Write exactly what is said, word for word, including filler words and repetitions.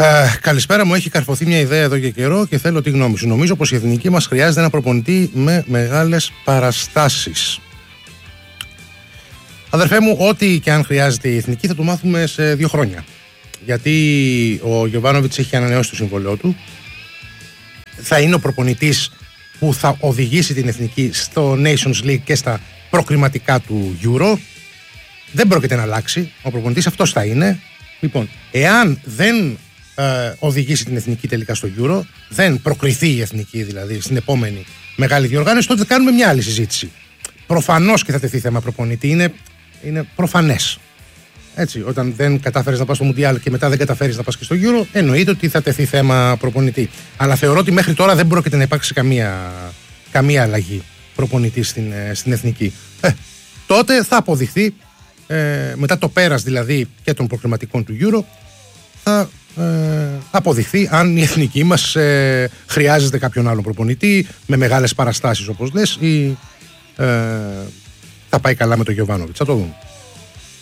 Ε, καλησπέρα, μου έχει καρφωθεί μια ιδέα εδώ και καιρό και θέλω τη γνώμη σου. Νομίζω πως η εθνική μας χρειάζεται ένα προπονητή με μεγάλες παραστάσεις. Αδερφέ μου, ό,τι και αν χρειάζεται η εθνική θα το μάθουμε σε δύο χρόνια. Γιατί ο Γιοβάνοβιτς έχει ανανεώσει το συμβολαιό του. Θα είναι ο προπονητής που θα οδηγήσει την εθνική στο Nations League και στα προκριματικά του Euro. Δεν πρόκειται να αλλάξει. Ο προπονητής αυτός θα είναι. Λοιπόν, εάν δεν ε, οδηγήσει την εθνική τελικά στο Euro, δεν προκριθεί η εθνική δηλαδή στην επόμενη μεγάλη διοργάνωση, τότε θα κάνουμε μια άλλη συζήτηση. Προφανώς και θα τεθεί θέμα προπονητή. Είναι, είναι προφανές. Έτσι, όταν δεν κατάφερες να πας στο Μουντιάλ και μετά δεν καταφέρεις να πας και στο Euro, εννοείται ότι θα τεθεί θέμα προπονητή. Αλλά θεωρώ ότι μέχρι τώρα δεν πρόκειται να υπάρξει καμία, καμία αλλαγή προπονητή στην, στην εθνική. Ε, τότε θα αποδειχθεί, ε, μετά το πέρας δηλαδή και των προκριματικών του Euro, θα ε, αποδειχθεί αν η εθνική μας ε, χρειάζεται κάποιον άλλο προπονητή με μεγάλες παραστάσεις όπως λες ή ε, θα πάει καλά με τον Γιοβάνοβιτς. Θα το δούμε.